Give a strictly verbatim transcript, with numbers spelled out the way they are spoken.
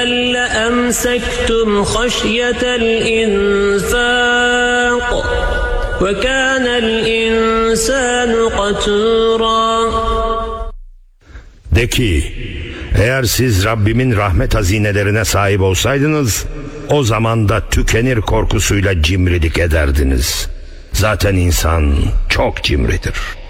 لأمسكتم خشية الإنفاق وكان الإنسان قتورا. De ki, eğer siz Rabbimin rahmet hazinelerine sahip olsaydınız, o zaman da tükenir korkusuyla cimrilik ederdiniz. Zaten insan çok cimridir.